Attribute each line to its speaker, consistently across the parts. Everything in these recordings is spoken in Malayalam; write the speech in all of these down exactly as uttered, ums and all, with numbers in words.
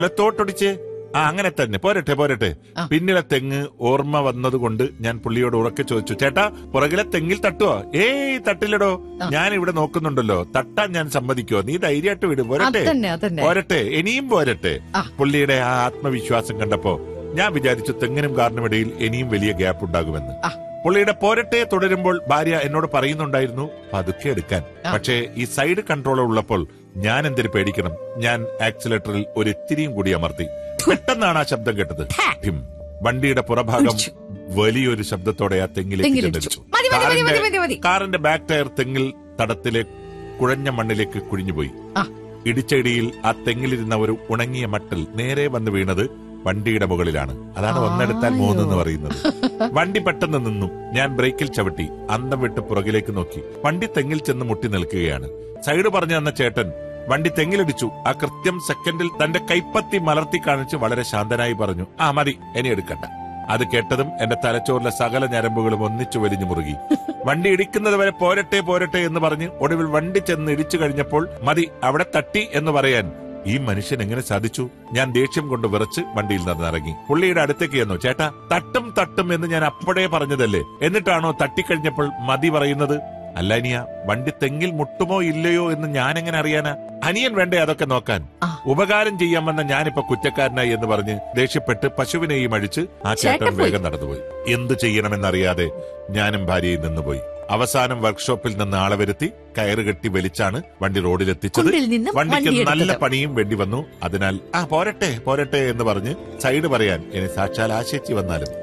Speaker 1: തോട്ടൊടിച്ച് ആ അങ്ങനെ തന്നെ പോരട്ടെ പോരട്ടെ. പിന്നിലെ തെങ്ങ് ഓർമ്മ വന്നതുകൊണ്ട് ഞാൻ പുള്ളിയോട് ഉറക്കെ ചോദിച്ചു, ചേട്ടാ പുറകിലെ തെങ്ങിൽ തട്ടുവോ? ഏയ് തട്ടില്ലടോ, ഞാൻ ഇവിടെ നോക്കുന്നുണ്ടല്ലോ, തട്ടാൻ ഞാൻ സമ്മതിക്കോ? നീ ധൈര്യമായിട്ട് വിട്, പോരട്ടെ പോരട്ടെ ഇനിയും പോരട്ടെ. പുള്ളിയുടെ ആ ആത്മവിശ്വാസം കണ്ടപ്പോ ഞാൻ വിചാരിച്ചു തെങ്ങിനും കാറിനുമിടയിൽ ഇനിയും വലിയ ഗ്യാപ്പ് ഉണ്ടാകുമെന്ന്. പുള്ളിയുടെ പോരട്ടെ തുടരുമ്പോൾ ഭാര്യ എന്നോട് പറയുന്നുണ്ടായിരുന്നു പതുക്കെ എടുക്കാൻ. പക്ഷേ ഈ സൈഡ് കൺട്രോൾ ഉള്ളപ്പോൾ ഞാൻ എന്തിനു പേടിക്കണം? ഞാൻ ആക്സിലേറ്ററിൽ ഒരു ഇത്തിരിയും കൂടി അമർത്തി. പെട്ടെന്നാണ് ആ ശബ്ദം കേട്ടത്. വണ്ടിയുടെ പുറഭാഗം വലിയൊരു ശബ്ദത്തോടെ ആ തെങ്ങിലേക്ക് ചെന്നിടിച്ചു. കാറിന്റെ ബാക്ക് ടയർ തെങ്ങിൽ തടത്തിലെ കുഴഞ്ഞ മണ്ണിലേക്ക് കുഴിഞ്ഞുപോയി. ഇടിച്ച ഇടിയിൽ ആ തെങ്ങിലിരുന്ന ഒരു ഉണങ്ങിയ മട്ടൽ നേരെ വന്ന് വീണത് വണ്ടിയുടെ മുകളിലാണ്. അതാണ് ഒന്നെടുത്താൽ മൂന്നെന്ന് പറയുന്നത്. വണ്ടി പെട്ടെന്ന് നിന്നു. ഞാൻ ബ്രേക്കിൽ ചവിട്ടി അന്തം വിട്ട് പുറകിലേക്ക് നോക്കി. വണ്ടി തെങ്ങിൽ ചെന്ന് മുട്ടി നിൽക്കുകയാണ്. സൈഡ് പറഞ്ഞു തന്ന ചേട്ടൻ വണ്ടി തെങ്ങിലിടിച്ചു. ആ കൃത്യം സെക്കൻഡിൽ തന്റെ കൈപ്പത്തി മലർത്തി കാണിച്ച് വളരെ ശാന്തനായി പറഞ്ഞു, ആ മതി, ഇനി എടുക്കണ്ട. അത് കേട്ടതും എന്റെ തലച്ചോറിലെ സകല ഞരമ്പുകളും ഒന്നിച്ചു വലിഞ്ഞു മുറുകി. വണ്ടി ഇടിക്കുന്നത് വരെ പോരട്ടെ പോരട്ടെ എന്ന് പറഞ്ഞ് ഒടുവിൽ വണ്ടി ചെന്ന് ഇടിച്ചു കഴിഞ്ഞപ്പോൾ മതി, അവിടെ തട്ടി എന്ന് പറയാൻ ഈ മനുഷ്യൻ എങ്ങനെ സാധിച്ചു? ഞാൻ ദേഷ്യം കൊണ്ട് വിറച്ച് വണ്ടിയിൽ നിന്നിറങ്ങി. പുള്ളിയുടെ അടുത്തേക്ക് ചെന്നു. ചേട്ടാ തട്ടും തട്ടും എന്ന് ഞാൻ അപ്പോഴേ പറഞ്ഞതല്ലേ, എന്നിട്ടാണോ തട്ടിക്കഴിഞ്ഞപ്പോൾ മതി പറയുന്നത്? അല്ല അനിയ, വണ്ടി തെങ്ങിൽ മുട്ടുമോ ഇല്ലയോ എന്ന് ഞാൻ എങ്ങനെ അറിയാനാ? അനിയൻ വേണ്ടേ അതൊക്കെ നോക്കാൻ? ഉപകാരം ചെയ്യാൻ വന്ന ഞാനിപ്പോ കുറ്റക്കാരനായി എന്ന് പറഞ്ഞ് ദേഷ്യപ്പെട്ട് പശുവിനെയും അഴിച്ച് ആ ചേട്ടൻ വേഗം നടന്നുപോയി. എന്തു ചെയ്യണമെന്നറിയാതെ ഞാനും ഭാര്യയിൽ നിന്നുപോയി. അവസാനം വർക്ക്ഷോപ്പിൽ നിന്ന് ആളെ വരുത്തി കയറ് കെട്ടി വലിച്ചാണ് വണ്ടി റോഡിലെത്തിച്ചത്. വണ്ടിക്ക് നല്ല പണിയും വേണ്ടി വന്നു. അതിനാൽ ആ പോരട്ടെ പോരട്ടെ എന്ന് പറഞ്ഞ് സൈഡ് പറയാൻ ഇനി സാക്ഷാൽ ആശേച്ചി വന്നാലും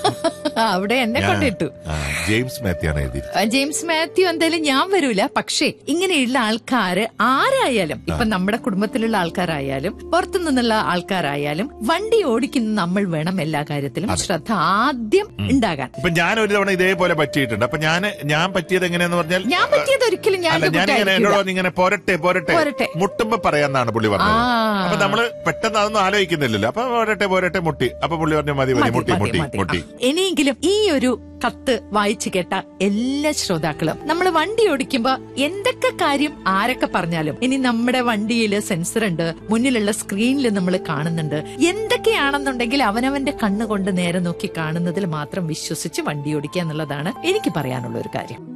Speaker 2: അവിടെ എന്നെ കൊണ്ടിട്ടു.
Speaker 1: ജെയിംസ് മാത്യു ആണ് എഴുതി.
Speaker 2: ജെയിംസ് മാത്യു എന്തായാലും ഞാൻ വരൂല. പക്ഷേ ഇങ്ങനെയുള്ള ആൾക്കാര് ആരായാലും, ഇപ്പൊ നമ്മുടെ കുടുംബത്തിലുള്ള ആൾക്കാരായാലും പുറത്തു നിന്നുള്ള ആൾക്കാരായാലും വണ്ടി ഓടിക്കുന്ന നമ്മൾ വേണം എല്ലാ കാര്യത്തിലും ശ്രദ്ധ ആദ്യം ഉണ്ടാകാൻ.
Speaker 1: ഇപ്പൊ ഞാൻ ഒരു തവണ ഇതേപോലെ പറ്റിയിട്ടുണ്ട്. അപ്പൊ ഞാൻ ഞാൻ പറ്റിയത് എങ്ങനെയാന്ന് പറഞ്ഞാൽ,
Speaker 2: ഞാൻ പറ്റിയത് ഒരിക്കലും ഞാൻ
Speaker 1: എന്നോട് ഇങ്ങനെ പോരട്ടെ പോരട്ടെ മുട്ടുമ്പോ പറയാന്നാണ് പുള്ളി പറഞ്ഞത്. അപ്പൊ നമ്മള് പെട്ടെന്ന് അതൊന്നും ആലോചിക്കുന്നില്ലല്ലോ. അപ്പൊ പോരട്ടെ പോരട്ടെ മുട്ടി. അപ്പൊ പുള്ളി പറഞ്ഞു മതി മതി മുട്ടി മുട്ടി മുട്ടി.
Speaker 2: ഇനിയെങ്കിലും ഈ ഒരു കത്ത് വായിച്ചു കേട്ട എല്ലാ ശ്രോതാക്കളും നമ്മൾ വണ്ടി ഓടിക്കുമ്പോ എന്തൊക്കെ കാര്യം ആരൊക്കെ പറഞ്ഞാലും ഇനി നമ്മുടെ വണ്ടിയില് സെൻസർ ഉണ്ട്, മുന്നിലുള്ള സ്ക്രീനിൽ നമ്മൾ കാണുന്നുണ്ട്. എന്തൊക്കെയാണെന്നുണ്ടെങ്കിൽ അവനവന്റെ കണ്ണുകൊണ്ട് നേരെ നോക്കി കാണുന്നതിൽ മാത്രം വിശ്വസിച്ച് വണ്ടി ഓടിക്കുക എന്നുള്ളതാണ് എനിക്ക് പറയാനുള്ള ഒരു കാര്യം.